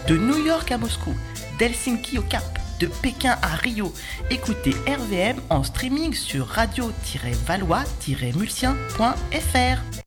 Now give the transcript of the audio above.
De New York à Moscou, d'Helsinki au Cap, de Pékin à Rio, écoutez RVM en streaming sur radio-valois-mulsien.fr.